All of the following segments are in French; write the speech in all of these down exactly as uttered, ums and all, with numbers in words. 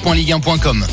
point ligue un point com.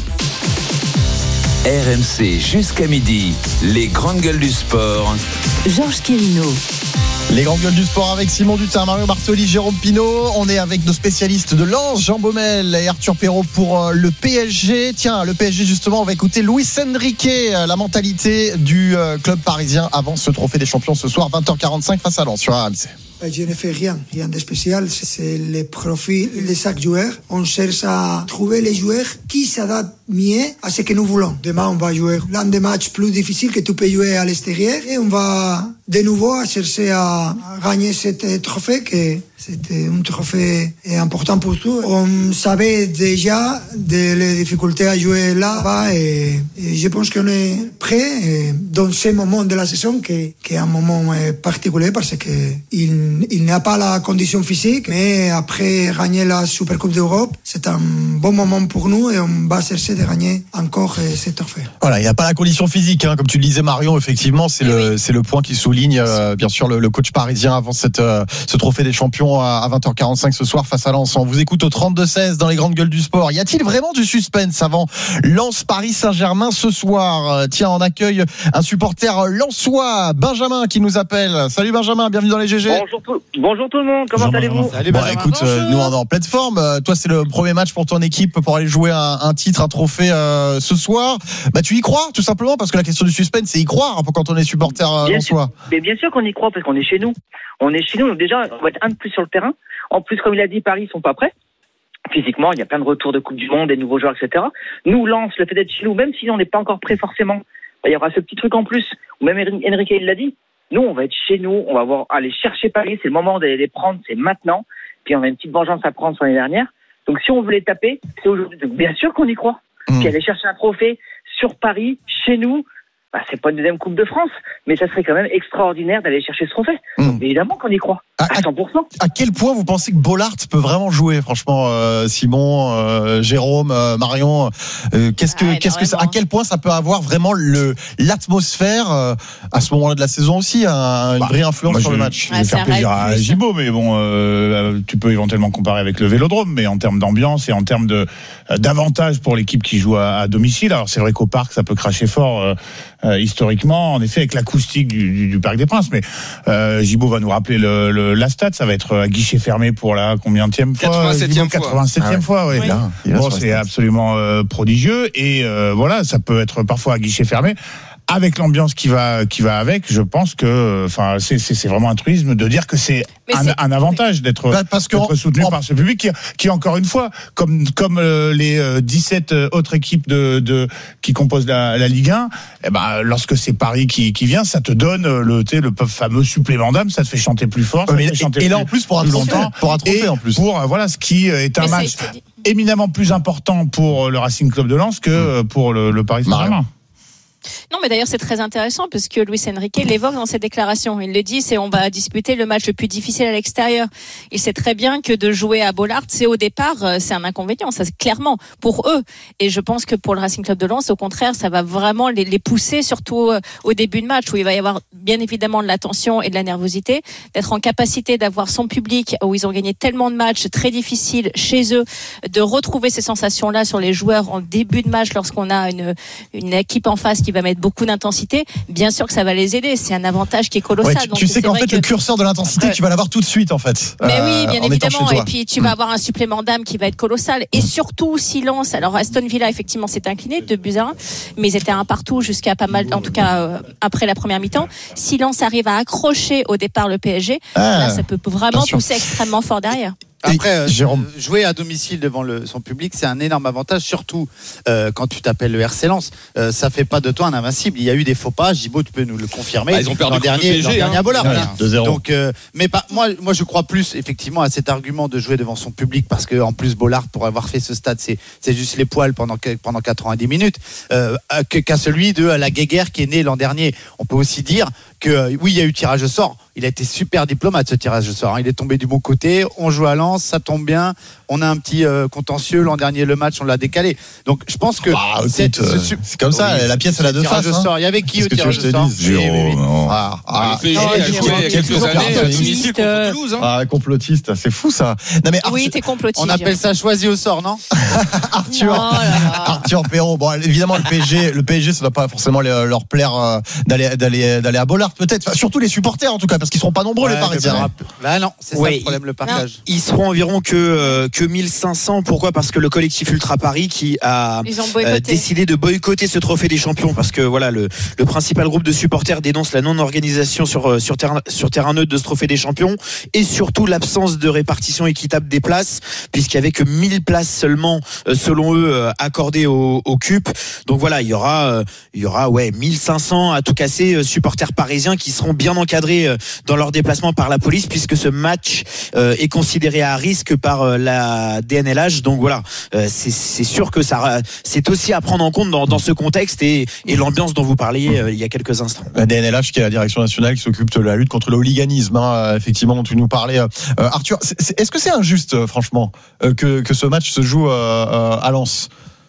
R M C jusqu'à midi, les grandes gueules du sport. Georges Quirino. Les grandes gueules du sport avec Simon Dutin, Mario Bartoli, Jérôme Pinault. On est avec nos spécialistes de Lens, Jean Baumel et Arthur Perrault pour le P S G. Tiens, le P S G justement, on va écouter Luis Enrique, la mentalité du club parisien avant ce trophée des champions ce soir, vingt heures quarante-cinq face à Lens sur R M C. Je ne fais rien, rien de spécial. C'est le profil de chaque joueur. On cherche à trouver les joueurs qui s'adaptent mieux à ce que nous voulons. Demain, on va jouer l'un des matchs plus difficiles que tu peux jouer à l'extérieur. Et on va de nouveau chercher à gagner ce trophée, que c'était un trophée important pour tout. On savait déjà de les difficultés à jouer là-bas et, et je pense qu'on est prêt dans ce moment de la saison qui, qui est un moment particulier parce que il Il n'a pas la condition physique, mais après gagner la Supercoupe d'Europe, c'est un bon moment pour nous et on va chercher de gagner encore ce trophée. Voilà, il n'a pas la condition physique, hein, comme tu le disais Marion, effectivement, c'est, le, c'est le point qui souligne euh, bien sûr le, le coach parisien avant cette, euh, ce trophée des champions à, à vingt heures quarante-cinq ce soir face à Lens. On vous écoute au trente-deux seize dans les grandes gueules du sport. Y a-t-il vraiment du suspense avant Lens-Paris Saint-Germain ce soir? Tiens, on accueille un supporter lensois, Benjamin, qui nous appelle. Salut Benjamin, bienvenue dans les G G. Bonjour. Bonjour tout le monde, comment Bonjour, allez-vous? Salut, bon, écoute, euh, nous on est en pleine forme. Euh, toi, c'est le premier match pour ton équipe pour aller jouer un, un titre, un trophée euh, ce soir. Bah, tu y crois, tout simplement, parce que la question du suspense, c'est y croire hein, quand on est supporter euh, bien lensois. Sûr, mais bien sûr qu'on y croit parce qu'on est chez nous. On est chez nous, donc déjà, on va être un de plus sur le terrain. En plus, comme il a dit, Paris, ils sont pas prêts. Physiquement, il y a plein de retours de Coupe du Monde, des nouveaux joueurs, et cetera. Nous, Lens, le fait d'être chez nous, même si on n'est pas encore prêt forcément, il y aura ce petit truc en plus. Ou même Enrique, il l'a dit. Nous, on va être chez nous, on va voir, aller chercher Paris, c'est le moment de les prendre, c'est maintenant. Puis on a une petite vengeance à prendre sur l'année dernière. Donc si on veut les taper, c'est aujourd'hui. Donc bien sûr qu'on y croit. Mmh. Puis aller chercher un trophée sur Paris, chez nous, bah, c'est pas une deuxième Coupe de France, mais ça serait quand même extraordinaire d'aller chercher ce trophée. Mmh. Donc évidemment qu'on y croit. À cent pour cent. À quel point vous pensez que Bollaert peut vraiment jouer, franchement, euh, Simon, euh, Jérôme, euh, Marion, euh, qu'est-ce que, ah, qu'est-ce que ça, à quel point ça peut avoir vraiment le l'atmosphère euh, à ce moment-là de la saison aussi, un, une bah, vraie influence sur je, le match. Je vais faire plaisir à Gibaud, mais bon, euh, tu peux éventuellement comparer avec le Vélodrome, mais en termes d'ambiance et en termes de d'avantages pour l'équipe qui joue à, à domicile. Alors c'est vrai qu'au parc ça peut cracher fort euh, euh, historiquement, en effet avec l'acoustique du, du, du Parc des Princes, mais euh, Gibaud va nous rappeler le, le la stade, ça va être à guichet fermé pour la combienième fois quatre-vingt-septième fois. quatre-vingt-septième fois, oui. Là, bon, c'est absolument euh, prodigieux et euh, voilà, ça peut être parfois à guichet fermé. Avec l'ambiance qui va qui va avec, je pense que enfin c'est c'est c'est vraiment un truisme de dire que c'est, un, c'est... un avantage d'être, bah, parce d'être soutenu en... par ce public qui qui encore une fois comme comme euh, les euh, dix-sept autres équipes de de qui composent la, la Ligue un, eh ben lorsque c'est Paris qui qui vient, ça te donne le tu sais le fameux supplément d'âme, ça te fait chanter plus fort, ça mais te fait chanter et, plus, et là en plus pour un trophée, pour un trophée en plus. Pour voilà ce qui est un mais match éminemment plus important pour le Racing Club de Lens que pour le, le Paris Saint-Germain. Non, mais d'ailleurs, c'est très intéressant parce que Luis Enrique l'évoque dans ses déclarations. Il le dit, c'est on va disputer le match le plus difficile à l'extérieur. Il sait très bien que de jouer à Bollaert, c'est au départ, c'est un inconvénient, ça c'est clairement pour eux. Et je pense que pour le Racing Club de Lens, au contraire, ça va vraiment les, les pousser, surtout au début de match où il va y avoir bien évidemment de la tension et de la nervosité, d'être en capacité d'avoir son public où ils ont gagné tellement de matchs très difficiles chez eux, de retrouver ces sensations-là sur les joueurs en début de match lorsqu'on a une, une équipe en face qui va mettre beaucoup d'intensité, bien sûr que ça va les aider. C'est un avantage qui est colossal. Ouais, tu, donc tu sais qu'en fait, que... le curseur de l'intensité, ouais. tu vas l'avoir tout de suite, en fait. Mais euh, oui, bien évidemment. Et puis, tu vas mmh. avoir un supplément d'âme qui va être colossal. Et surtout, si Lens, alors Aston Villa, effectivement, s'est incliné de deux buts à un, mais ils étaient un partout jusqu'à pas mal, en tout cas, euh, après la première mi-temps. Si Lens arrive à accrocher au départ le P S G, ah, là, ça peut vraiment pousser extrêmement fort derrière. Après, euh, jouer à domicile devant le, son public, c'est un énorme avantage, surtout euh, quand tu t'appelles le R C Lens. Euh, ça fait pas de toi un invincible. Il y a eu des faux pas. Gibaud, tu peux nous le confirmer. Ah, ils ont perdu l'an dernier, P S G, l'an dernier à Bollaert. Ouais, deux zéro. Donc, euh, mais pas, moi, moi, je crois plus effectivement à cet argument de jouer devant son public parce que en plus Bollaert, pour avoir fait ce stade, c'est c'est juste les poils pendant pendant quatre-vingt-dix minutes, euh, qu'à celui de la Guéguerre qui est né l'an dernier. On peut aussi dire que oui, il y a eu tirage au sort. Il a été super diplomate ce tirage au sort. Il est tombé du bon côté. On joue à Lens, ça tombe bien. On a un petit euh, contentieux. L'an dernier, le match, on l'a décalé. Donc, je pense que bah, c'est, c'est, c'est, c'est comme ça. Oui, la pièce elle a deux faces. Hein. Il y avait qui au tirage au sort? Ah, ah, le P S G a joué il y a quelques années à domicile contre Toulouse. Hein. Ah, complotiste, c'est fou ça. Non, mais Arthur, oui, t'es complotiste. On appelle ça choisi au sort, non? Arthur, oh Arthur Perrault. Bon, évidemment, le P S G, le P S G, ça ne doit pas forcément leur plaire euh, d'aller, d'aller, d'aller à Bollaert, peut-être. Enfin, surtout les supporters, en tout cas, parce qu'ils seront pas nombreux, ouais, les Parisiens. Bah non, c'est ouais, ça le problème, le partage. Non. Ils seront environ que euh, que mille cinq cents. Pourquoi? Parce que le collectif Ultra Paris qui a euh, décidé de boycotter ce trophée des champions, parce que voilà, le le principal groupe de supporters dénonce la non-organisation sur sur terrain sur terrain neutre de ce trophée des champions et surtout l'absence de répartition équitable des places, puisqu'il y avait que mille places seulement, euh, selon eux, euh, accordées au au C U P. Donc voilà, il y aura euh, il y aura ouais mille cinq cents à tout casser euh, supporters parisiens qui seront bien encadrés euh, dans leur déplacement par la police, puisque ce match euh, est considéré à risque par euh, la D N L H. Donc voilà, euh, c'est, c'est sûr que ça, c'est aussi à prendre en compte dans, dans ce contexte et, et l'ambiance dont vous parliez euh, il y a quelques instants. La D N L H, qui est la direction nationale qui s'occupe de la lutte contre le hooliganisme, hein, effectivement, dont tu nous parlais, euh, Arthur. C'est, c'est, est-ce que c'est injuste, euh, franchement, euh, que, que ce match se joue euh, euh, à Lens,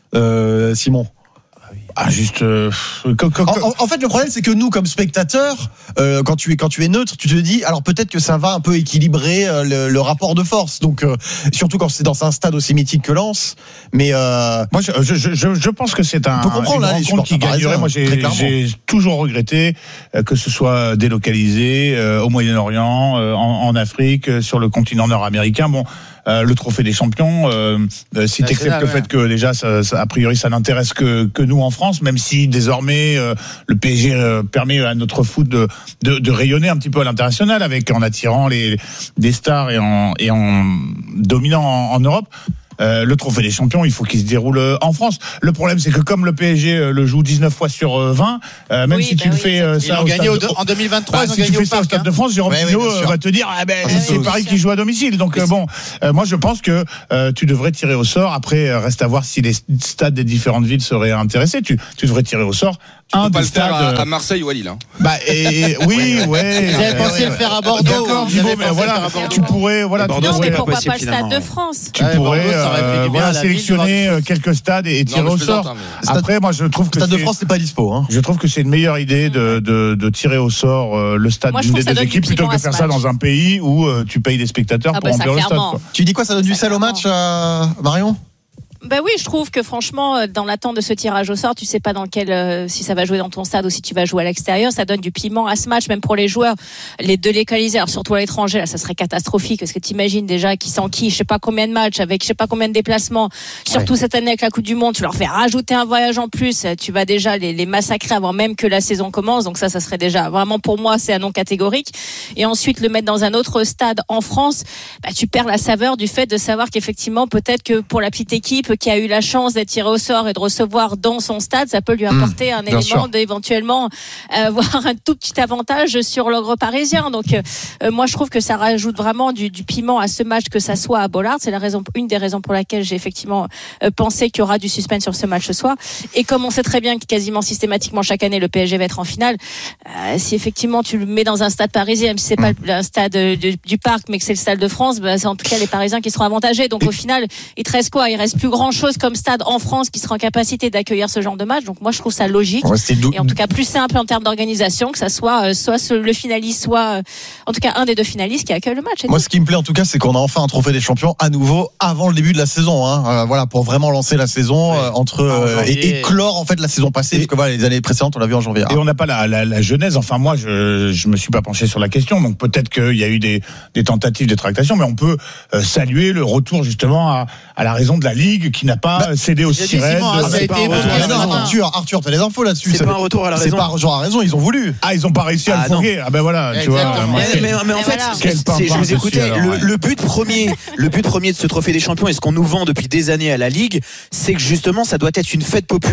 euh, Simon? Ah, juste. Euh, co- co- en, en, en fait, le problème, c'est que nous, comme spectateurs, euh, quand tu es quand tu es neutre, tu te dis, alors peut-être que ça va un peu équilibrer euh, le, le rapport de force. Donc, euh, surtout quand c'est dans un stade aussi mythique que Lens. Mais euh, moi, je, je, je, je pense que c'est un. On peut comprendre, une là, rencontre qui gagnerait. Moi, j'ai, j'ai toujours regretté euh, que ce soit délocalisé euh, au Moyen-Orient, euh, en, en Afrique, euh, sur le continent nord-américain. Bon. Euh, le trophée des champions, euh, euh, si tu acceptes le fait que déjà, ça, ça, a priori, ça n'intéresse que, que nous en France, même si désormais euh, le P S G euh, permet à notre foot de, de, de rayonner un petit peu à l'international, avec en attirant les des stars et en, et en dominant en, en Europe. Euh, le trophée des champions, il faut qu'il se déroule en France. Le problème, c'est que comme le P S G le joue dix-neuf fois sur vingt, euh, même oui, si bah tu le oui, fais euh, ça ils ont gagné au de, en deux mille vingt-trois, bah, ils ont si gagné tu fais au ça parc, au Stade hein. de France, Jérôme ouais, Pinault oui, va te dire ah ben ah, c'est oui, Paris qui joue à domicile. Donc euh, bon, euh, moi je pense que euh, tu devrais tirer au sort. Après, euh, reste à voir si les stades des différentes villes seraient intéressés. Tu, tu devrais tirer au sort. Tu un peux pas le faire à, à Marseille ou à Lille. Hein. Bah et, oui, ouais. J'avais pensé le faire à Bordeaux. D'accord, Thibaut, mais voilà, tu pourrais, voilà, non, mais pourquoi pas le Stade de France? Tu pourrais voilà sélectionner quelques stades et tirer au sort. Après, moi, je trouve que Stade de France n'est pas dispo. Hein. Je trouve que c'est une meilleure idée de de, de tirer au sort euh, le stade d'une des deux équipes plutôt que de faire ça dans un pays où euh, tu payes des spectateurs ah pour bah remplir le stade. Quoi. Tu dis quoi, ça donne du sel au match, euh, Marion? Ben oui, je trouve que franchement, dans l'attente de ce tirage au sort, tu sais pas dans quel, euh, si ça va jouer dans ton stade ou si tu vas jouer à l'extérieur, ça donne du piment à ce match, même pour les joueurs, les deux localisés, alors surtout à l'étranger, là, ça serait catastrophique, parce que t'imagines déjà qui s'enquille, je sais pas combien de matchs, avec je sais pas combien de déplacements, surtout ouais. cette année avec la Coupe du Monde, tu leur fais rajouter un voyage en plus, tu vas déjà les, les massacrer avant même que la saison commence, donc ça, ça serait déjà, vraiment pour moi, c'est un non catégorique. Et ensuite, le mettre dans un autre stade en France, bah, tu perds la saveur du fait de savoir qu'effectivement, peut-être que pour la petite équipe qui a eu la chance d'être tiré au sort et de recevoir dans son stade, ça peut lui apporter mmh, un élément sûr. d'éventuellement euh, avoir un tout petit avantage sur l'ogre parisien. Donc euh, moi je trouve que ça rajoute vraiment du, du piment à ce match, que ça soit à Bollaert. C'est la raison, une des raisons pour laquelle j'ai effectivement euh, pensé qu'il y aura du suspense sur ce match ce soir. Et comme on sait très bien que quasiment systématiquement chaque année le P S G va être en finale, euh, si effectivement tu le mets dans un stade parisien, même si c'est mmh. pas un stade de, du Parc mais que c'est le Stade de France, bah, c'est en tout cas les Parisiens qui seront avantagés. Donc au final il te reste quoi? Il reste plus grand chose comme stade en France qui sera en capacité d'accueillir ce genre de match. Donc moi je trouve ça logique ouais, et en tout cas plus simple en termes d'organisation, que ça soit euh, soit le finaliste, soit euh, en tout cas un des deux finalistes qui accueille le match. Moi tout. Ce qui me plaît en tout cas, c'est qu'on a enfin un trophée des champions à nouveau avant le début de la saison, hein. euh, voilà, pour vraiment lancer la saison ouais. euh, entre euh, et, et clore en fait la saison passée, et, parce que voilà, les années précédentes on l'a vu en janvier. Et on n'a pas la, la, la genèse. Enfin moi je je me suis pas penché sur la question, donc peut-être qu'il y a eu des des tentatives de tractation, mais on peut euh, saluer le retour justement à, à la raison de la Ligue qui n'a pas bah, cédé aux sirènes. Ah, ça a été Arthur, Arthur, t'as les infos là-dessus. C'est, c'est pas un retour à la raison. C'est pas un retour à la raison, ils ont voulu. Ah, ils ont pas réussi à ah, le fourguer. Ah ben voilà, tu vois. Mais, mais, mais en fait, voilà. c'est, c'est, je vous écoutais. Alors, le, ouais. le but premier, le but premier de ce trophée des champions, et ce qu'on nous vend depuis des années à la Ligue, c'est que justement, ça doit être une fête populaire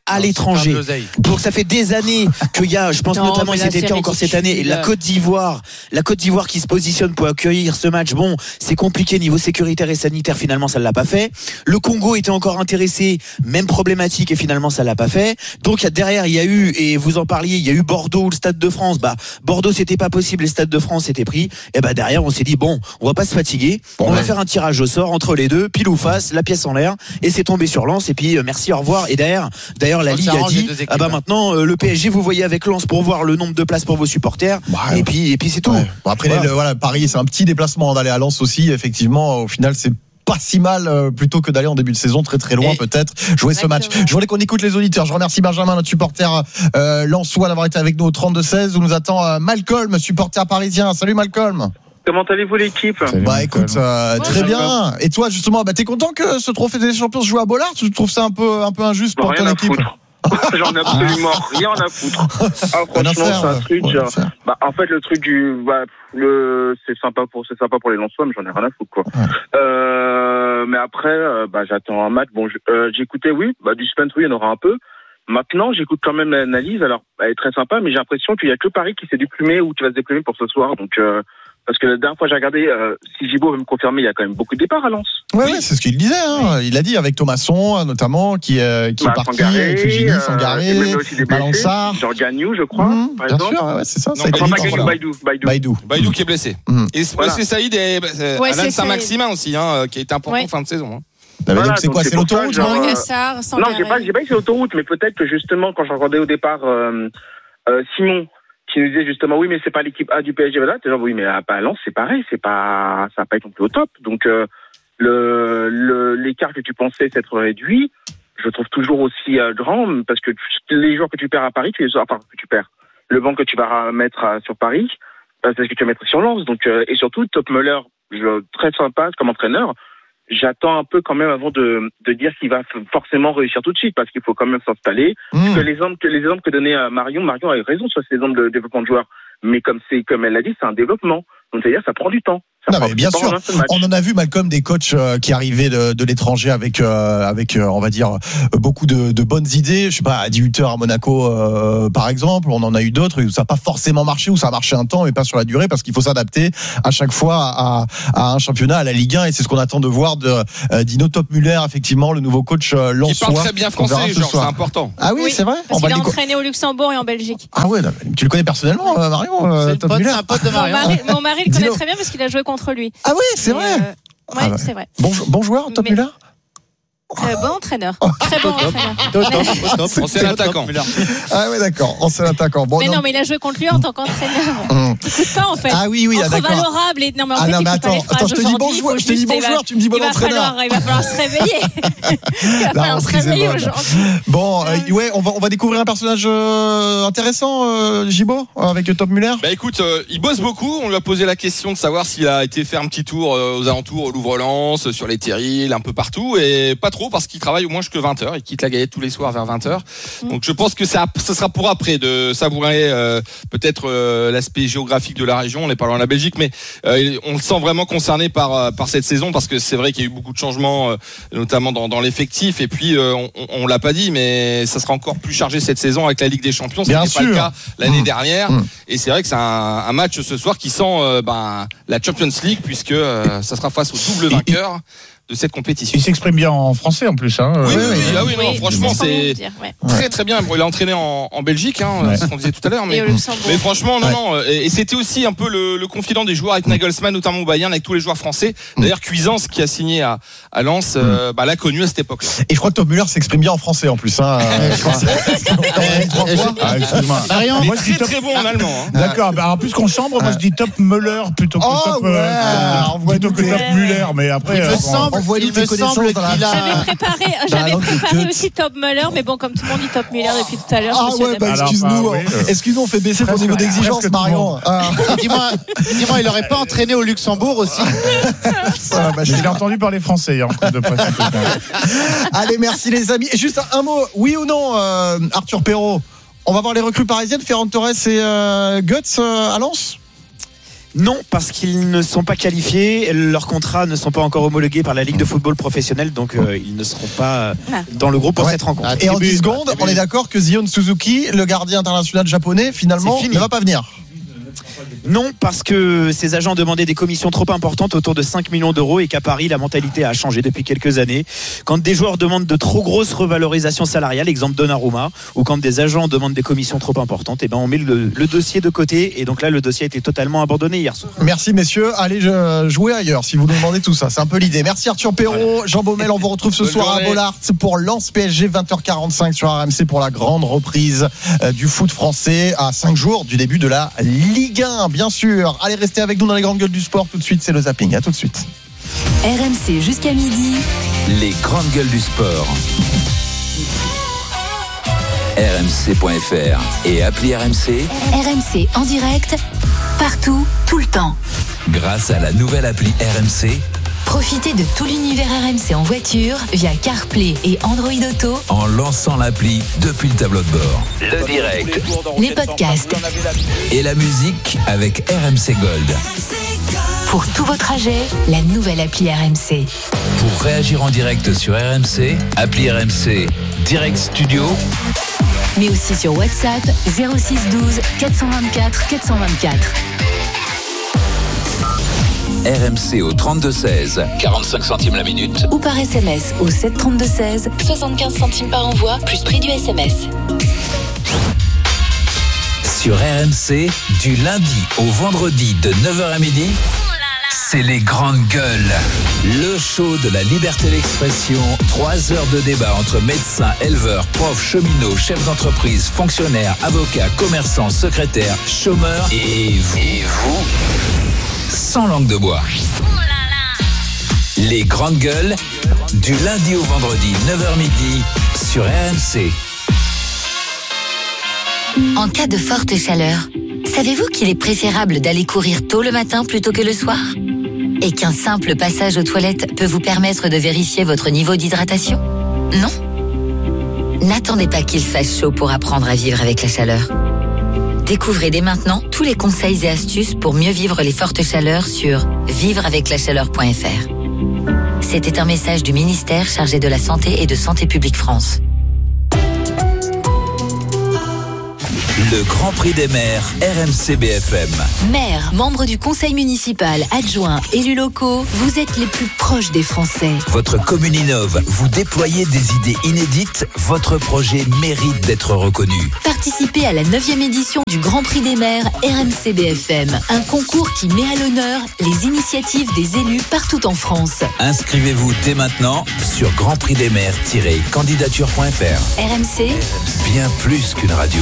à l'étranger. Donc ça fait des années qu'il y a, je pense non, notamment, c'était le cas encore cette année, et la Côte d'Ivoire, la Côte d'Ivoire qui se positionne pour accueillir ce match. Bon, c'est compliqué niveau sécuritaire et sanitaire, finalement ça ne l'a pas fait. Le Congo était encore intéressé, même problématique, et finalement ça ne l'a pas fait. Donc derrière il y a eu, et vous en parliez, il y a eu Bordeaux ou le Stade de France. Bah Bordeaux c'était pas possible, le Stade de France était pris. Et bah derrière on s'est dit bon, on va pas se fatiguer, bon, on ouais. va faire un tirage au sort entre les deux, pile ou face, la pièce en l'air, et c'est tombé sur Lens. Et puis euh, merci, au revoir. Et derrière, d'ailleurs la Ligue a dit équipes, ah bah hein. maintenant euh, le P S G vous voyez avec Lens pour voir le nombre de places pour vos supporters. Ouais, et puis et puis c'est tout. Ouais. Bon, après voilà. Les, le, voilà, Paris c'est un petit déplacement d'aller à Lens aussi. Effectivement, au final c'est pas si mal euh, plutôt que d'aller en début de saison très très loin et peut-être jouer exactement. Ce match. Je voulais qu'on écoute les auditeurs. Je remercie Benjamin, notre supporter euh, lensois, d'avoir été avec nous au trente-deux seize où nous attend euh, Malcolm, supporter parisien. Salut Malcolm. Comment allez-vous l'équipe? Salut, Bah écoute, euh, ouais, très bien. Et toi justement, bah t'es content que ce trophée des champions se joue à Bollaert? Tu trouves ça un peu un peu injuste bah, pour ton équipe? J'en ai absolument rien à foutre. Ah, franchement, c'est un truc. Ouais, genre, bah, en fait, le truc du, bah, le, c'est sympa pour, c'est sympa pour les Lensois, mais j'en ai rien à foutre, quoi. Ouais. Euh, mais après, euh, bah, j'attends un match. Bon, euh, j'écoutais, oui, bah, du suspense, oui, il y en aura un peu. Maintenant, j'écoute quand même l'analyse. Alors, elle est très sympa, mais j'ai l'impression qu'il y a que Paris qui s'est déplumé ou qui va se déplumer pour ce soir. Donc, euh, parce que la dernière fois j'ai regardé, euh, si Gibaud veut me confirmer, il y a quand même beaucoup de départs à Lens. Ouais, oui, ouais, c'est ce qu'il disait. Hein. Oui. Il a dit avec Thomasson notamment, qui, euh, qui bah, est parti, Sangaré, Fugini, Sangaré, euh, Malansar, genre Gagnou, je crois. Mmh, par bien exemple. sûr, ouais, c'est ça. Non, ça enfin, pas Gagnou, Baïdou, Baïdou. Baïdou. Baïdou qui est blessé. Mmh. Et voilà. C'est Saïd et euh, ouais, Alain Saint-Maximin aussi, hein, qui a été important ouais. en fin de saison. Hein. Voilà, donc c'est quoi, c'est, c'est l'autoroute ça, genre, euh... Non, j'ai pas, j'ai pas dit c'est l'autoroute, mais peut-être que justement quand je regardais au départ euh, euh, Simon qui nous disait justement oui mais c'est pas l'équipe A du P S G, voilà, t'es genre oui mais à Lens c'est pareil, c'est pas, ça va pas être non plus au top, donc euh, le, le l'écart que tu pensais s'être réduit, je trouve toujours aussi euh, grand parce que tu, les joueurs que tu perds à Paris, tu les enfin que tu perds, le banc que tu vas mettre à, sur Paris, euh, c'est ce que tu vas mettre sur Lens, donc euh, et surtout Top Müller, je, très sympa comme entraîneur. J'attends un peu quand même avant de, de dire qu'il va forcément réussir tout de suite parce qu'il faut quand même s'installer. Mmh. Que les exemples que les exemples que donnait Marion, Marion a eu raison sur ces exemples de développement de joueurs. Mais comme c'est comme elle l'a dit, c'est un développement. Donc c'est-à-dire ça prend du temps. Non, mais bien sûr, on en a vu Malcolm des coachs euh, qui arrivaient de, de l'étranger avec euh, avec euh, on va dire euh, beaucoup de, de bonnes idées. Je sais pas, à dix-huit heures à Monaco euh, par exemple, on en a eu d'autres où ça n'a pas forcément marché, où ça a marché un temps mais pas sur la durée parce qu'il faut s'adapter à chaque fois à, à un championnat, à la Ligue un et c'est ce qu'on attend de voir de euh, Dino Top Müller, effectivement le nouveau coach euh, lensois. Qui parle très bien français, genre, c'est important. Ah oui, oui c'est vrai. Parce on qu'il a entraîné au Luxembourg et en Belgique. Ah ouais, non, tu le connais personnellement, Marion euh, Top Müller. C'est un pote de Marion. Mon mari, mon mari le connaît très bien parce qu'il a joué contre lui. Ah oui, c'est vrai. Euh, ouais, ah ouais, c'est vrai. Bon, bon joueur, Top Müller. Euh, bon entraîneur, très bon entraîneur. Ancien attaquant. Ah ouais, d'accord, ancien attaquant. Bon, mais non, mais il a joué contre lui en tant qu'entraîneur. T'écoutes pas en fait. Ah oui, oui, entre d'accord. valorable et non mais en ah fait, non, mais attends, attends, je te dis bon joueur, je te dis bon joueur, tu me dis bon entraîneur. Il va falloir se réveiller. Il va falloir se réveiller aujourd'hui. Bon, ouais, on va on va découvrir un personnage intéressant, Gibaud, avec Top Müller. Bah écoute, il bosse beaucoup. On lui a posé la question de savoir s'il a été faire un petit tour aux alentours, au Louvre-Lens, sur les terrils, un peu partout, et pas trop parce qu'il travaille au moins jusqu'à vingt heures. Il quitte la Gaillette tous les soirs vers vingt heures. Donc je pense que ça, ça sera pour après de savourer euh, peut-être euh, l'aspect géographique de la région. On n'est pas loin de la Belgique, mais euh, on le sent vraiment concerné par par cette saison parce que c'est vrai qu'il y a eu beaucoup de changements, euh, notamment dans, dans l'effectif. Et puis euh, on, on l'a pas dit, mais ça sera encore plus chargé cette saison avec la Ligue des Champions. Ce n'était pas le cas l'année mmh. dernière. Mmh. Et c'est vrai que c'est un, un match ce soir qui sent euh, ben, la Champions League puisque euh, ça sera face au double vainqueur de cette compétition. Il s'exprime bien en français en plus. Hein. Oui, oui, oui, ah oui, non, oui, franchement, c'est dire, ouais. très très bien. Bon, il a entraîné en, en Belgique, hein, ouais. c'est ce qu'on disait tout à l'heure. Mais, mais franchement, non, ouais. non. Et, et c'était aussi un peu le, le confident des joueurs avec Nagelsmann, notamment au Bayern, avec tous les joueurs français. D'ailleurs, Cuisance, qui a signé à, à Lens, mm. euh, bah, l'a connu à cette époque-là. Et je crois que Top Müller s'exprime bien en français en plus. Hein, ah, excuse-moi. Ariane, moi, je dis très très bon en allemand. Hein. D'accord. Bah, en plus qu'on chambre, moi je dis Top Müller plutôt que oh, Top ouais. euh, plutôt que Top Müller. Mais après, il me semble, il me semble qu'il a. J'avais préparé, j'avais préparé aussi Top Müller, mais bon, comme tout le monde dit Top Müller depuis tout à l'heure. Ah ouais, bah excuse-nous, excuse-nous, on fait baisser ton niveau d'exigence, Marion. Dis-moi, dis-moi, il aurait pas entraîné au Luxembourg aussi? Je l'ai entendu parler français hier en cours de presse. Allez, merci les amis. Juste un mot, oui ou non, Arthur Perrault? On va voir les recrues parisiennes, Ferran Torres et Guts à Lens? Non, parce qu'ils ne sont pas qualifiés, leurs contrats ne sont pas encore homologués par la Ligue de football professionnel, donc euh, ils ne seront pas dans le groupe pour ouais. cette rencontre. Et en dix secondes, on est d'accord que Zion Suzuki, le gardien international japonais, finalement, ne va pas venir. Non, parce que ces agents demandaient des commissions trop importantes, autour de cinq millions d'euros, et qu'à Paris, la mentalité a changé depuis quelques années. Quand des joueurs demandent de trop grosses revalorisations salariales, exemple Donnarumma, ou quand des agents demandent des commissions trop importantes, et ben on met le, le dossier de côté, et donc là, le dossier a été totalement abandonné hier soir. Merci messieurs, allez jouer ailleurs si vous nous demandez tout ça, c'est un peu l'idée. Merci Arthur Perrault, voilà. Jean Baumel, on vous retrouve ce soir journée. à Bollaert pour Lens P S G, vingt heures quarante-cinq sur R M C pour la grande reprise euh, du foot français à cinq jours du début de la Ligue un, bien sûr. Allez, restez avec nous dans les grandes gueules du sport. Tout de suite, c'est le zapping. À tout de suite. R M C jusqu'à midi. Les grandes gueules du sport. R M C point F R et appli R M C. R M C en direct, partout, tout le temps. Grâce à la nouvelle appli R M C. Profitez de tout l'univers R M C en voiture via CarPlay et Android Auto en lançant l'appli depuis le tableau de bord. Le direct, les podcasts et la musique avec R M C Gold. Pour tous vos trajets, la nouvelle appli R M C. Pour réagir en direct sur R M C, appli R M C Direct Studio. Mais aussi sur WhatsApp zéro six douze quatre cent vingt-quatre quatre cent vingt-quatre. R M C au trente-deux seize, quarante-cinq centimes la minute. Ou par S M S au sept trente-deux seize, soixante-quinze centimes par envoi, plus prix du S M S. Sur R M C, du lundi au vendredi de neuf heures à midi, c'est les grandes gueules. Le show de la liberté d'expression. Trois heures de débat entre médecins, éleveurs, profs, cheminots, chefs d'entreprise, fonctionnaires, avocats, commerçants, secrétaires, chômeurs et vous. Et vous sans langue de bois. Les grandes gueules, du lundi au vendredi, neuf heures midi, sur R M C. En cas de forte chaleur, savez-vous qu'il est préférable d'aller courir tôt le matin plutôt que le soir ? Et qu'un simple passage aux toilettes peut vous permettre de vérifier votre niveau d'hydratation ? Non ? N'attendez pas qu'il fasse chaud pour apprendre à vivre avec la chaleur. Découvrez dès maintenant tous les conseils et astuces pour mieux vivre les fortes chaleurs sur vivre avec la chaleur point F R. C'était un message du ministère chargé de la Santé et de Santé publique France. Le Grand Prix des maires, R M C B F M. Maires, membres du conseil municipal, adjoints, élus locaux, vous êtes les plus proches des Français. Votre commune innove, vous déployez des idées inédites, votre projet mérite d'être reconnu. Participez à la neuvième édition du Grand Prix des maires R M C B F M, un concours qui met à l'honneur les initiatives des élus partout en France. Inscrivez-vous dès maintenant sur grand prix des maires tiret candidature point F R. R M C, bien plus qu'une radio.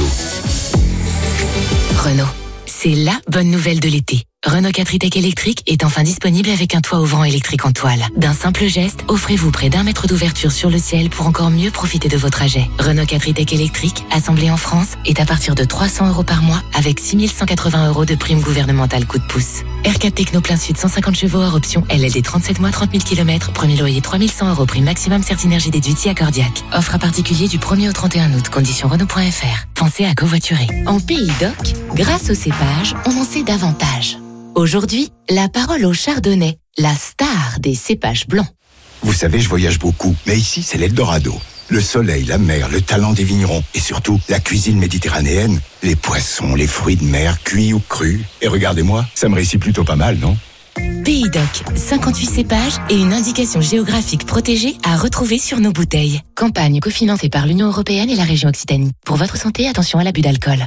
Renault, c'est la bonne nouvelle de l'été. Renault quatre e-Tech électrique est enfin disponible avec un toit ouvrant électrique en toile. D'un simple geste, offrez-vous près d'un mètre d'ouverture sur le ciel pour encore mieux profiter de vos trajets. Renault quatre e-Tech électrique, assemblé en France, est à partir de trois cents euros par mois avec six mille cent quatre-vingts euros de prime gouvernementale coup de pouce. R quatre Techno plein sud cent cinquante chevaux hors option L L D trente-sept mois trente mille kilomètres, premier loyer trois mille cent euros, prime maximum Certinergie déduite si accordiaque. Offre à particulier du premier au trente et un août, conditions Renault point F R. Pensez à covoiturer. En Pays d'Oc, grâce au cépage, on en sait davantage. Aujourd'hui, la parole au chardonnay, la star des cépages blancs. Vous savez, je voyage beaucoup, mais ici, c'est l'Eldorado. Le soleil, la mer, le talent des vignerons et surtout la cuisine méditerranéenne, les poissons, les fruits de mer, cuits ou crus. Et regardez-moi, ça me réussit plutôt pas mal, non ? Pays d'Oc, cinquante-huit cépages et une indication géographique protégée à retrouver sur nos bouteilles. Campagne cofinancée par l'Union européenne et la région Occitanie. Pour votre santé, attention à l'abus d'alcool.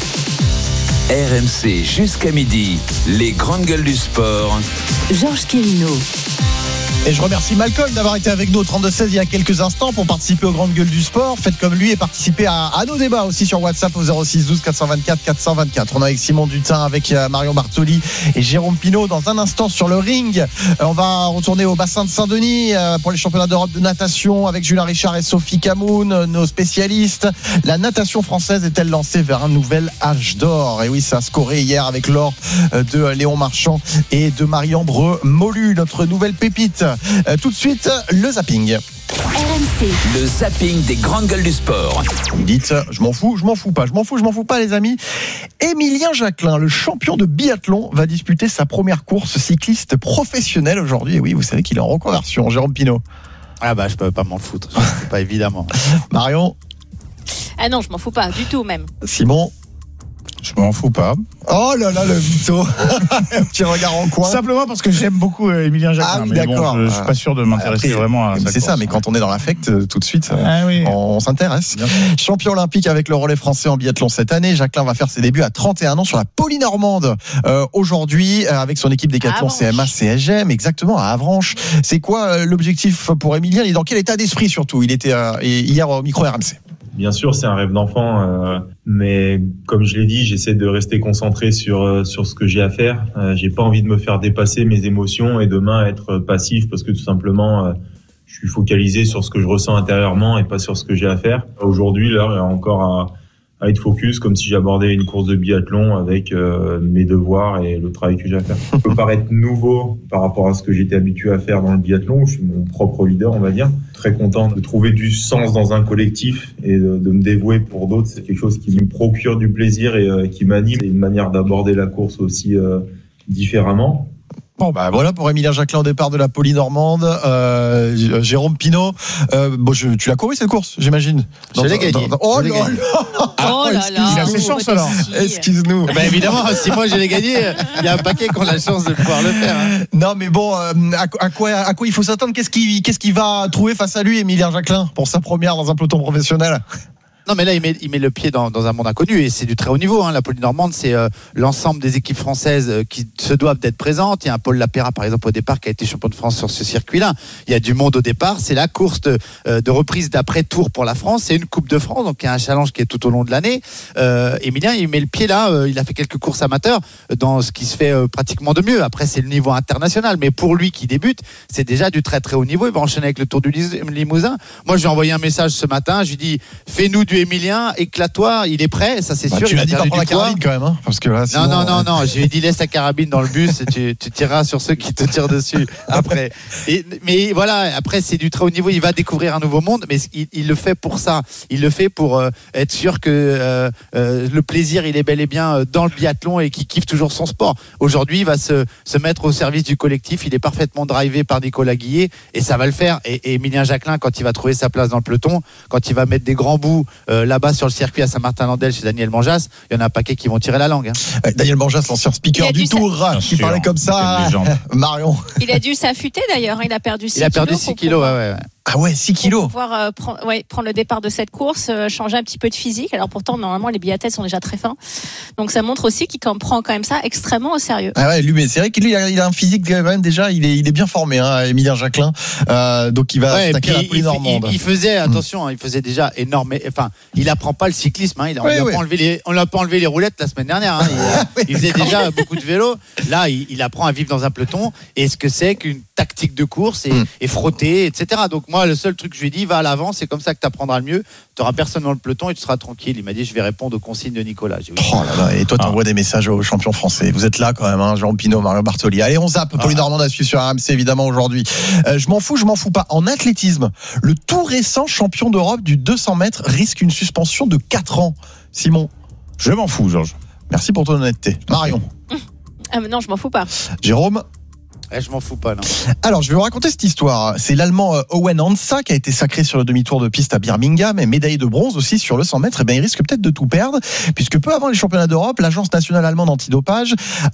R M C jusqu'à midi, les grandes gueules du sport. Georges Quérino. Et je remercie Malcolm d'avoir été avec nous au trente-deux seize il y a quelques instants pour participer aux grandes gueules du sport. Faites comme lui et participez à, à nos débats aussi sur WhatsApp au zéro six douze quatre cent vingt-quatre quatre cent vingt-quatre. On est avec Simon Dutin, avec Marion Bartoli et Jérôme Pinault. Dans un instant sur le ring, on va retourner au bassin de Saint-Denis pour les championnats d'Europe de natation avec Julien Richard et Sophie Camoun, nos spécialistes. La natation française est-elle lancée vers un nouvel âge d'or ? Et oui, ça a scoré hier avec l'or de Léon Marchand et de Marie-Ambre Molu, notre nouvelle pépite. Euh, tout de suite, le zapping. R M C. Le zapping des grandes gueules du sport. Vous dites, je m'en fous, je m'en fous pas, je m'en fous, je m'en fous pas les amis. Emilien Jacquelin, le champion de biathlon, va disputer sa première course cycliste professionnelle aujourd'hui. Et oui, vous savez qu'il est en reconversion. Jérôme Pinault. Ah bah je peux pas m'en foutre, je m'en fous pas évidemment. Marion. Ah non, je m'en fous pas du tout même. Simon. Je m'en fous pas. Oh là là, le mytho. Un petit regard en coin. Simplement parce que j'aime beaucoup Emilien Jacquelin. Ah oui, mais d'accord. Bon, je, je suis pas sûr de m'intéresser Après, vraiment à ça. C'est ça, mais quand on est dans l'affect, tout de suite, ah oui. on, on s'intéresse. Champion olympique avec le relais français en biathlon cette année, Jacquelin va faire ses débuts à trente et un ans sur la Polynormande. Euh, aujourd'hui, avec son équipe Décathlon C M A C S G M, exactement, à Avranches. C'est quoi l'objectif pour Emilien? Il est dans quel état d'esprit surtout? Il était euh, hier au micro R M C. Bien sûr, c'est un rêve d'enfant, euh, mais comme je l'ai dit, j'essaie de rester concentré sur euh, sur ce que j'ai à faire. Euh, j'ai pas envie de me faire dépasser mes émotions et demain être passif parce que tout simplement, euh, je suis focalisé sur ce que je ressens intérieurement et pas sur ce que j'ai à faire. Aujourd'hui, l'heure est encore à, à être focus, comme si j'abordais une course de biathlon avec euh, mes devoirs et le travail que j'ai à faire. Ça peut paraître nouveau par rapport à ce que j'étais habitué à faire dans le biathlon. Je suis mon propre leader, on va dire. Très content de trouver du sens dans un collectif et de, de me dévouer pour d'autres. C'est quelque chose qui me procure du plaisir et euh, qui m'anime. Et une manière d'aborder la course aussi euh, différemment. Bon bah voilà pour Emilien Jacquelin au départ de la Polynormande. euh, Jérôme Pinault, euh, bon, je, tu l'as couru cette course, j'imagine. Je l'ai gagné. Oh là là. Oh là là. Il a fait chance alors. Excuse-nous. Bah évidemment, si moi je l'ai gagné, il y a un paquet qui ont la chance de pouvoir le faire. Hein. Non mais bon, euh, à, à quoi à quoi il faut s'attendre? Qu'est-ce qu'il qu'est-ce qu'il va trouver face à lui, Emilien Jacquelin, pour sa première dans un peloton professionnel? Non mais là il met, il met le pied dans, dans un monde inconnu et c'est du très haut niveau. Hein. La Polynormande c'est euh, l'ensemble des équipes françaises euh, qui se doivent d'être présentes. Il y a un Paul Lapéra par exemple au départ qui a été champion de France sur ce circuit-là. Il y a du monde au départ. C'est la course de, euh, de reprise d'après-tour pour la France. C'est une Coupe de France donc il y a un challenge qui est tout au long de l'année. Euh, Emilien il met le pied là. Euh, il a fait quelques courses amateurs dans ce qui se fait euh, pratiquement de mieux. Après c'est le niveau international mais pour lui qui débute c'est déjà du très très haut niveau. Il va enchaîner avec le Tour du Limousin. Moi je lui ai envoyé un message ce matin. Je lui dis fais-nous du Emilien, éclate-toi, il est prêt, ça c'est bah, sûr. Tu l'as dit pas pour la carabine quand même, hein, parce que là, sinon, non, non, non, euh... non, je lui ai dit laisse ta carabine dans le bus et tu, tu tireras sur ceux qui te tirent dessus après. Et, mais voilà, après c'est du très haut niveau, il va découvrir un nouveau monde, mais il, il le fait pour ça, il le fait pour euh, être sûr que euh, euh, le plaisir il est bel et bien dans le biathlon et qu'il kiffe toujours son sport. Aujourd'hui, il va se, se mettre au service du collectif, il est parfaitement drivé par Nicolas Guillet et ça va le faire. Et, et Emilien Jacquelin, quand il va trouver sa place dans le peloton, quand il va mettre des grands bouts euh, là-bas sur le circuit à Saint-Martin-Landelle chez Daniel Manjas, il y en a un paquet qui vont tirer la langue. Hein. Daniel Manjas, l'ancien speaker du Tour, qui parlait comme ça. Marion. Il a dû s'affûter d'ailleurs, il a perdu six kilos. Il a perdu six kilos, ouais, ouais. Ah ouais, six kilos. Pour pouvoir euh, prendre, ouais, prendre le départ de cette course, euh, changer un petit peu de physique. Alors pourtant, normalement, les biathlètes sont déjà très fins. Donc ça montre aussi qu'il prend quand même ça extrêmement au sérieux. Ah ouais, lui, mais c'est vrai qu'il il a un physique quand même déjà, il est, il est bien formé, hein, Emilien Jacquelin. Euh, donc il va ouais, attaquer la Polynormande. Il, il faisait, attention, hein, il faisait déjà énorme. Enfin, il apprend pas le cyclisme. Hein, il, on, ouais, lui a ouais. pas enlevé les, on lui a pas enlevé les roulettes la semaine dernière. Hein, il, ouais, il faisait déjà beaucoup de vélo. Là, il, il apprend à vivre dans un peloton et ce que c'est qu'une tactique de course et, mm. et frotter, et cetera. Donc moi, le seul truc que je lui ai dit, va à l'avant, c'est comme ça que tu apprendras le mieux. Tu n'auras personne dans le peloton et tu seras tranquille. Il m'a dit, je vais répondre aux consignes de Nicolas. Dit, oui. Oh là là, et toi, tu envoies ah. des messages aux champions français. Vous êtes là quand même, hein, Jérôme Pinault, Mario Bartoli. Allez, on zappe. Ah. Polynormande à suivre sur R M C, évidemment, aujourd'hui. Euh, je m'en fous, je m'en fous pas. En athlétisme, le tout récent champion d'Europe du deux cents mètres risque une suspension de quatre ans. Simon. Je m'en fous, Georges. Merci pour ton honnêteté. Marion. Ah, mais non, je m'en fous pas. Jérôme. Eh, je m'en fous pas, non. Alors, je vais vous raconter cette histoire. C'est l'Allemand Owen Hansa qui a été sacré sur le demi-tour de piste à Birmingham et médaillé de bronze aussi sur le cent mètres. Et bien, il risque peut-être de tout perdre, puisque peu avant les championnats d'Europe, l'Agence nationale allemande antidopage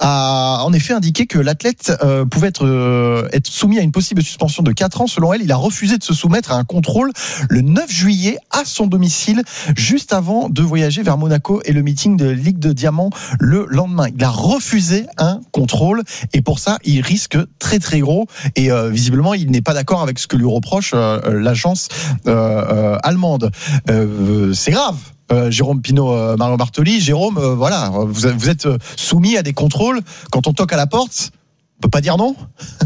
a en effet indiqué que l'athlète euh, pouvait être, euh, être soumis à une possible suspension de quatre ans. Selon elle, il a refusé de se soumettre à un contrôle le neuf juillet à son domicile, juste avant de voyager vers Monaco et le meeting de Ligue de Diamant le lendemain. Il a refusé un contrôle et pour ça, il risque très très gros et euh, visiblement il n'est pas d'accord avec ce que lui reproche euh, l'agence euh, euh, allemande. Euh, c'est grave. Euh, Jérôme Pinault, euh, Mario Bartoli. Jérôme, euh, voilà, vous, vous êtes soumis à des contrôles quand on toque à la porte. On peut pas dire non.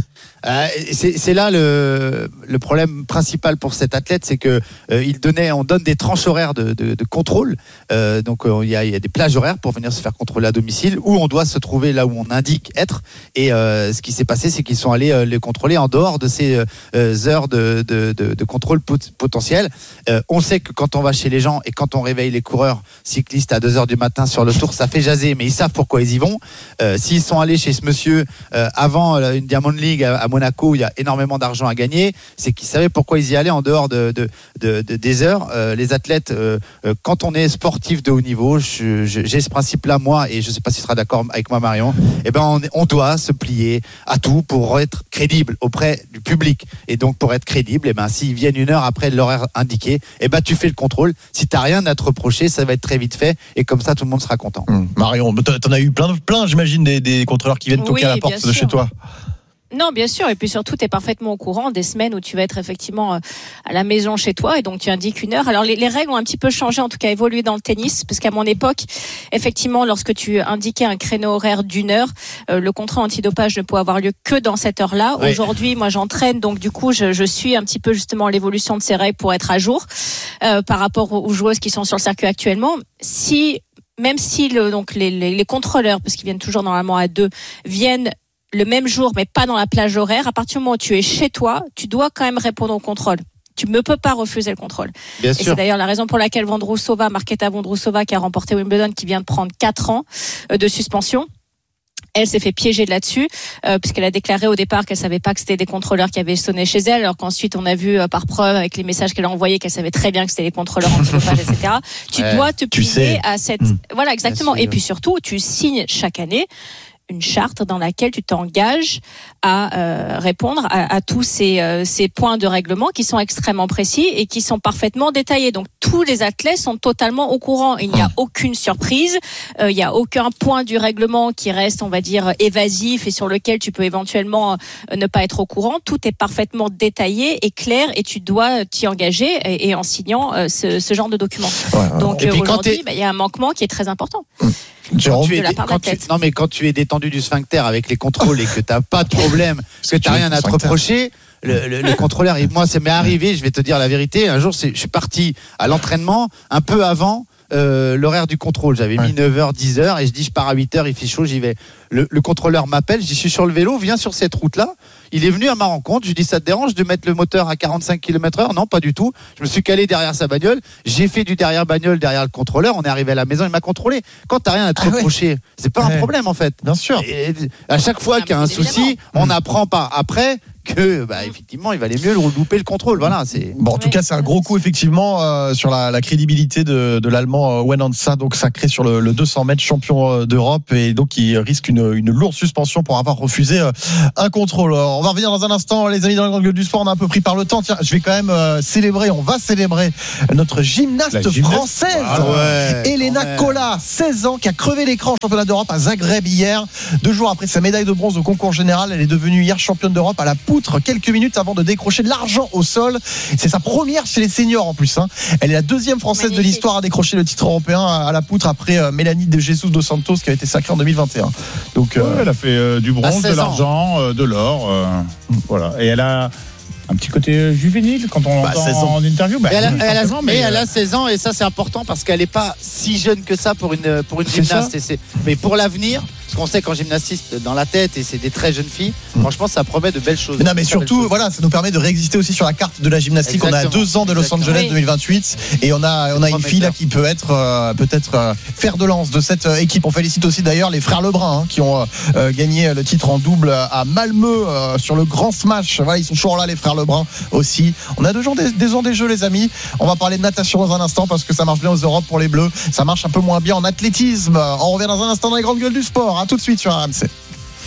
Euh, c'est, c'est là le, le problème principal pour cet athlète, c'est que euh, il donnait, on donne des tranches horaires de, de, de contrôle. Euh, donc euh, il y a, il y a des plages horaires pour venir se faire contrôler à domicile, où on doit se trouver là où on indique être. Et euh, ce qui s'est passé, c'est qu'ils sont allés euh, les contrôler en dehors de ces euh, heures de, de, de, de contrôle pot- potentiel. Euh, on sait que quand on va chez les gens et quand on réveille les coureurs cyclistes à deux heures du matin sur le tour, ça fait jaser, mais ils savent pourquoi ils y vont. Euh, s'ils sont allés chez ce monsieur euh, avant euh, une Diamond League à, à Monaco, où il y a énormément d'argent à gagner, c'est qu'ils savaient pourquoi ils y allaient en dehors de, de, de, de des heures. Euh, les athlètes, euh, euh, quand on est sportif de haut niveau, je, je, j'ai ce principe-là moi, et je ne sais pas si tu seras d'accord avec moi, Marion. Eh ben on, on doit se plier à tout pour être crédible auprès du public. Et donc pour être crédible, eh ben s'ils viennent une heure après l'horaire indiqué, eh ben tu fais le contrôle. Si t'as rien à te reprocher, ça va être très vite fait, et comme ça tout le monde sera content. Mmh. Marion, t'en as eu plein, plein, j'imagine, des, des contrôleurs qui viennent toquer oui, à la porte de sûr. chez toi. Non, bien sûr. Et puis surtout, tu es parfaitement au courant des semaines où tu vas être effectivement à la maison chez toi, et donc tu indiques une heure. Alors les, les règles ont un petit peu changé, en tout cas évolué dans le tennis, parce qu'à mon époque, effectivement, lorsque tu indiquais un créneau horaire d'une heure, euh, le contrôle antidopage ne pouvait avoir lieu que dans cette heure-là. Oui. Aujourd'hui, moi j'entraîne, donc du coup je, je suis un petit peu justement l'évolution de ces règles pour être à jour euh, par rapport aux joueuses qui sont sur le circuit actuellement. Si même si le, donc les, les, les contrôleurs, parce qu'ils viennent toujours normalement à deux, viennent le même jour, mais pas dans la plage horaire, à partir du moment où tu es chez toi, tu dois quand même répondre au contrôle. Tu ne peux pas refuser le contrôle. Bien et sûr. C'est d'ailleurs la raison pour laquelle Vondrousova, Marketa Vondrousova, qui a remporté Wimbledon, qui vient de prendre quatre ans de suspension, elle s'est fait piéger là-dessus, euh, puisqu'elle a déclaré au départ qu'elle savait pas que c'était des contrôleurs qui avaient sonné chez elle, alors qu'ensuite on a vu euh, par preuve avec les messages qu'elle a envoyés qu'elle savait très bien que c'était les contrôleurs antidopage, et cetera. Tu ouais, dois te plier à cette... Mmh. Voilà, exactement. Et puis surtout, tu signes chaque année une charte dans laquelle tu t'engages à euh, répondre à, à tous ces, euh, ces points de règlement qui sont extrêmement précis et qui sont parfaitement détaillés. Donc tous les athlètes sont totalement au courant. Il n'y a aucune surprise, euh, il n'y a aucun point du règlement qui reste, on va dire, évasif et sur lequel tu peux éventuellement euh, ne pas être au courant. Tout est parfaitement détaillé et clair, et tu dois t'y engager et, et en signant euh, ce, ce genre de document. Ouais, donc euh, aujourd'hui, bah, il y a un manquement qui est très important. Mmh. Quand tu es, quand tu, non mais quand tu es détendu du sphincter avec les contrôles et que t'as pas de problème, que t'as rien à te reprocher, le, le, le contrôleur, et moi ça m'est arrivé, je vais te dire la vérité, un jour c'est, je suis parti à l'entraînement un peu avant euh, l'horaire du contrôle, j'avais mis neuf heures, dix heures, et je dis je pars à huit heures, il fait chaud, j'y vais. Le, le contrôleur m'appelle, je dis je suis sur le vélo, viens sur cette route là. Il est venu à ma rencontre, je lui dis ça te dérange de mettre le moteur à quarante-cinq kilomètres heure? Non, pas du tout. Je me suis calé derrière sa bagnole, j'ai fait du derrière bagnole derrière le contrôleur, on est arrivé à la maison, il m'a contrôlé. Quand t'as rien à te ah reprocher, ouais. c'est pas ouais. un problème en fait. Bien sûr. Et à chaque fois qu'il y a un souci, on apprend par après que bah, effectivement il valait mieux le louper le contrôle. Voilà, c'est... Bon, en tout cas c'est un gros coup effectivement euh, sur la, la crédibilité de, de l'allemand euh, Wen Hansa, donc sacré sur le, le deux cents mètres champion euh, d'Europe, et donc il risque une, une lourde suspension pour avoir refusé euh, un contrôle. Alors, on va revenir dans un instant les amis dans les grandes gueules du sport, on a un peu pris par le temps. Tiens, je vais quand même euh, célébrer, on va célébrer notre gymnaste, gymnaste française ah ouais, Elena ouais. Kola, seize ans, qui a crevé l'écran au championnat d'Europe à Zagreb hier. Deux jours après sa médaille de bronze au concours général, elle est devenue hier championne d'Europe à la poutre quelques minutes avant de décrocher de l'argent au sol. C'est sa première chez les seniors en plus. Hein. Elle est la deuxième française Magnifique. de l'histoire à décrocher le titre européen à la poutre après euh, Mélanie de Jesus dos Santos qui a été sacrée en deux mille vingt et un. Donc, euh, ouais, elle a fait euh, du bronze, de l'argent, euh, de l'or. Euh, voilà. Et elle a un petit côté juvénile quand on bah, l'entend en interview. Bah, elle, a, elle, a, mais elle a seize ans, et ça c'est important parce qu'elle n'est pas si jeune que ça pour une, pour une gymnaste. Et c'est, mais pour l'avenir, parce qu'on sait qu'en gymnastiste, dans la tête, et c'est des très jeunes filles, mmh. franchement ça promet de belles choses. Mais non, mais surtout, voilà, ça nous permet de réexister aussi sur la carte de la gymnastique. Exactement. On a deux ans de Los Exactement. Angeles oui. deux mille vingt-huit, et on a, on a une fille là qui peut être euh, peut-être euh, fer de lance de cette euh, équipe. On félicite aussi d'ailleurs les frères Lebrun hein, qui ont euh, gagné le titre en double à Malmö euh, sur le Grand Smash. Voilà, ils sont toujours là les frères Lebrun aussi. On a deux jours des, des ans des jeux les amis. On va parler de natation dans un instant parce que ça marche bien aux Europes pour les Bleus. Ça marche un peu moins bien en athlétisme. On revient dans un instant dans les grandes gueules du sport. À tout de suite sur R M C.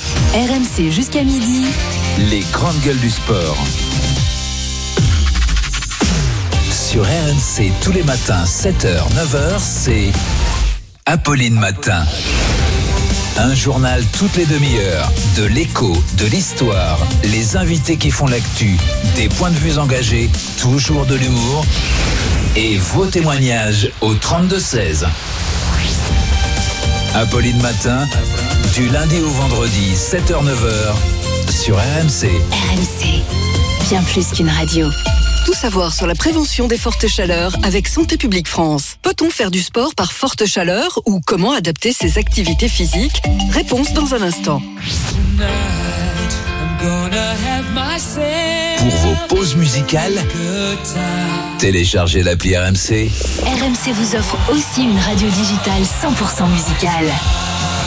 R M C jusqu'à midi. Les grandes gueules du sport. Sur R M C tous les matins sept heures neuf heures, c'est Apolline Matin. Un journal toutes les demi-heures, de l'écho, de l'histoire, les invités qui font l'actu, des points de vue engagés, toujours de l'humour et vos témoignages au trente-deux seize. Apolline Matin, du lundi au vendredi sept heures neuf heures sur sur R M C. R M C, bien plus qu'une radio. Tout savoir sur la prévention des fortes chaleurs avec Santé publique France. Peut-on faire du sport par forte chaleur ou comment adapter ses activités physiques? Réponse dans un instant. Pour vos pauses musicales, téléchargez l'appli R M C. R M C vous offre aussi une radio digitale cent pour cent musicale.